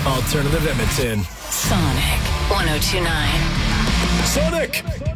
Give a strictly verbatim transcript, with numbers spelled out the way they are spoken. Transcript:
Alternative Edmonton. Sonic one oh two point nine. Sonic!